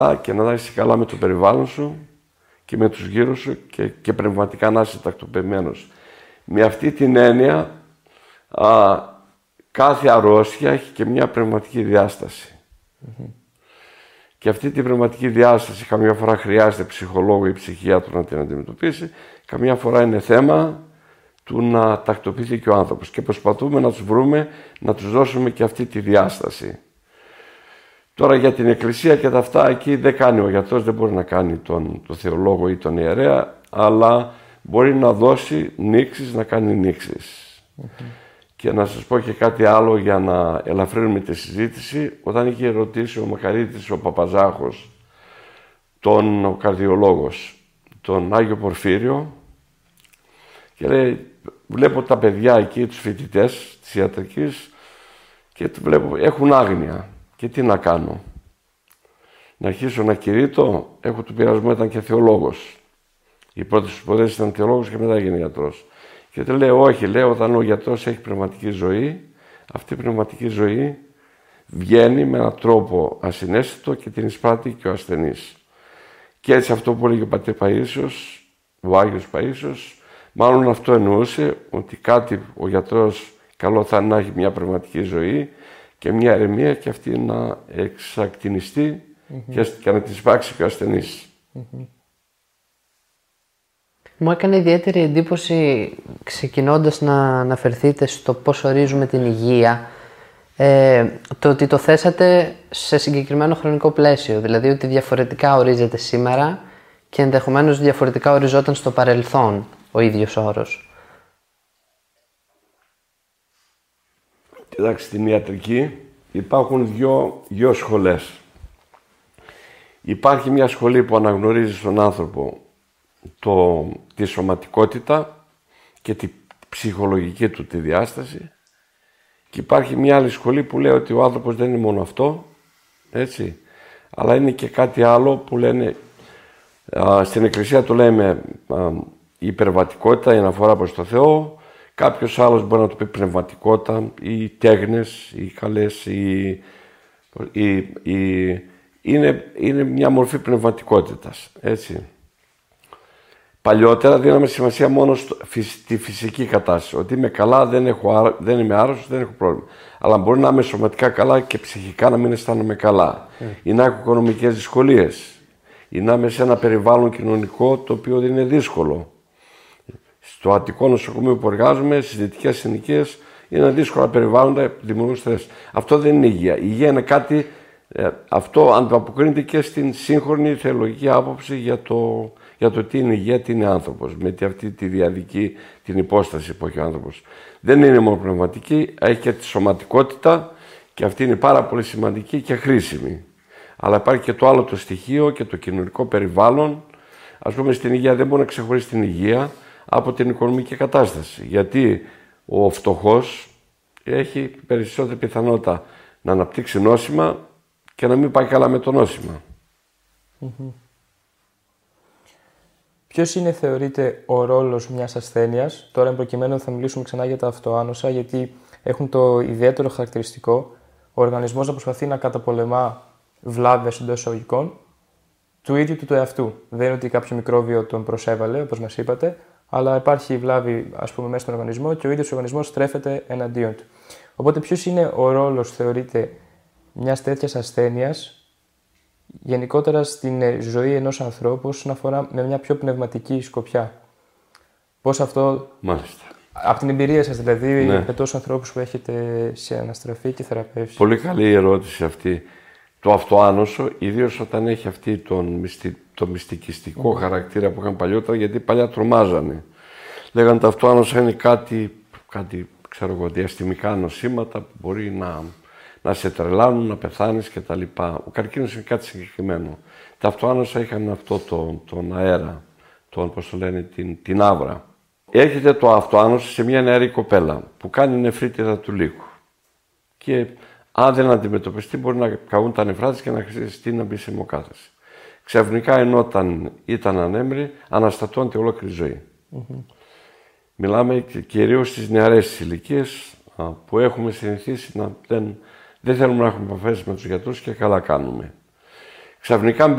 και να είσαι καλά με το περιβάλλον σου και με τους γύρω σου και πνευματικά να είσαι τακτοποιημένος. Με αυτή την έννοια, κάθε αρρώστια έχει και μια πνευματική διάσταση. Και αυτή την πνευματική διάσταση καμιά φορά χρειάζεται ψυχολόγο ή ψυχίατρο να την αντιμετωπίσει, καμιά φορά είναι θέμα του να τακτοποιηθεί και ο άνθρωπος. Και προσπαθούμε να τους βρούμε, να τους δώσουμε και αυτή τη διάσταση. Τώρα για την εκκλησία και τα αυτά, εκεί δεν κάνει ο γιατρός, δεν μπορεί να κάνει τον θεολόγο ή τον ιερέα, αλλά μπορεί να δώσει νήξεις, να κάνει νήξεις. Και να σας πω και κάτι άλλο για να ελαφρύνουμε τη συζήτηση. Όταν είχε ρωτήσει ο Μακαρίτης ο Παπαζάχος, ο καρδιολόγος, τον Άγιο Πορφύριο, και λέει, βλέπω τα παιδιά εκεί, τους φοιτητές της ιατρικής, και βλέπω, έχουν άγνοια. Και τι να κάνω? Να αρχίσω να κηρύττω? Έχω του πειρασμό, ήταν και θεολόγος. Οι πρώτες του σπουδές ήταν θεολόγος και μετά έγινε γιατρός. Και του λέω, όχι, λέω, όταν ο γιατρός έχει πνευματική ζωή, αυτή η πνευματική ζωή βγαίνει με έναν τρόπο ασυναίσθητο και την εισπράττει και ο ασθενής. Και έτσι αυτό που έλεγε ο πατήρ Παΐσιος, ο Άγιος Παΐσιος, μάλλον αυτό εννοούσε, ότι κάτι ο γιατρός καλό θα είναι να έχει μια πνευματική ζωή και μια ερεμία και αυτή να εξακτινιστεί και να τη σπάξει και ο ασθενής. Μου έκανε ιδιαίτερη εντύπωση, ξεκινώντας να αναφερθείτε στο πώς ορίζουμε την υγεία, το ότι το θέσατε σε συγκεκριμένο χρονικό πλαίσιο, δηλαδή ότι διαφορετικά ορίζεται σήμερα και ενδεχομένως διαφορετικά οριζόταν στο παρελθόν ο ίδιος όρος. Κοιτάξτε, στην ιατρική υπάρχουν δύο σχολές. Υπάρχει μια σχολή που αναγνωρίζει στον άνθρωπο τη σωματικότητα και τη ψυχολογική του τη διάσταση, και υπάρχει μια άλλη σχολή που λέει ότι ο άνθρωπος δεν είναι μόνο αυτό, έτσι, αλλά είναι και κάτι άλλο που λένε, στην Εκκλησία το λέμε η υπερβατικότητα, η αναφορά προς το Θεό. Κάποιος άλλος μπορεί να το πει πνευματικότητα ή τέγνες ή καλές είναι μια μορφή πνευματικότητας, έτσι. Παλιότερα δίναμε σημασία μόνο στη φυσική κατάσταση. Ότι είμαι καλά, δεν είμαι άρρωστος, δεν έχω πρόβλημα. Αλλά μπορεί να είμαι σωματικά καλά και ψυχικά να μην αισθάνομαι καλά. Ή να έχω οικονομικές δυσκολίες. Ή να είμαι σε ένα περιβάλλον κοινωνικό το οποίο δεν είναι δύσκολο. Στο Αττικό νοσοκομείο που εργάζομαι, στις δυτικές συνοικίες, είναι δύσκολα περιβάλλοντα, δημιουργούν στρες. Αυτό δεν είναι υγεία. Η υγεία είναι κάτι, αυτό ανταποκρίνεται και στην σύγχρονη θεολογική άποψη για το τι είναι υγεία, τι είναι άνθρωπος. Με αυτή τη διαδική την υπόσταση που έχει ο άνθρωπος. Δεν είναι μόνο πνευματική, έχει και τη σωματικότητα και αυτή είναι πάρα πολύ σημαντική και χρήσιμη. Αλλά υπάρχει και το άλλο το στοιχείο και το κοινωνικό περιβάλλον. Ας πούμε, στην υγεία δεν μπορεί να ξεχωρίσει την υγεία από την οικονομική κατάσταση. Γιατί ο φτωχός έχει περισσότερη πιθανότητα να αναπτύξει νόσημα και να μην πάει καλά με το νόσημα. Ποιος είναι, θεωρείτε, ο ρόλος μιας ασθένειας? Τώρα, εν προκειμένου, θα μιλήσουμε ξανά για τα αυτοάνοσα, γιατί έχουν το ιδιαίτερο χαρακτηριστικό ο οργανισμός να προσπαθεί να καταπολεμά βλάβες εντός εισαγωγικών του ίδιου του εαυτού. Δεν είναι ότι κάποιο μικρόβιο τον προσέβαλε, όπως μας είπατε, αλλά υπάρχει βλάβη, ας πούμε, μέσα στον οργανισμό και ο ίδιος ο οργανισμός στρέφεται εναντίον του. Οπότε, ποιος είναι ο ρόλος, θεωρείτε, μιας τέτοιας ασθένειας γενικότερα στην ζωή ενός ανθρώπου όσον αφορά με μια πιο πνευματική σκοπιά? Πώς αυτό, μάλιστα, από την εμπειρία σας δηλαδή, ναι, με τόσους ανθρώπους που έχετε σε αναστραφή και θεραπεύσει? Πολύ καλή η ερώτηση αυτή. Το αυτοάνωσο, ιδίως όταν έχει αυτή το μυστικιστικό χαρακτήρα που είχαν παλιότερα, γιατί παλιά τρομάζανε. Λέγανε τα αυτοάνοσα είναι κάτι ξέρω εγώ, διαστημικά νοσήματα που μπορεί να σε τρελάνουν, να πεθάνεις κτλ. Ο καρκίνος είναι κάτι συγκεκριμένο. Τα αυτοάνοσα είχαν αυτό τον αέρα, πώς το λένε, την άβρα. Έρχεται το αυτοάνωσο σε μια νεαρή κοπέλα που κάνει νεφρίτιδα του λύκου. Και αν δεν αντιμετωπιστεί, μπορεί να καούν τα νεφρά της και να χρειαστεί να μπει σε αιμοκάθεση. Ξαφνικά, ενώ όταν ήταν ανέμρη, αναστατώνεται ολόκληρη ζωή. Μιλάμε κυρίως στις νεαρές ηλικίες που έχουμε συνηθίσει να δεν θέλουμε να έχουμε επαφές με τους γιατρούς και καλά κάνουμε. Ξαφνικά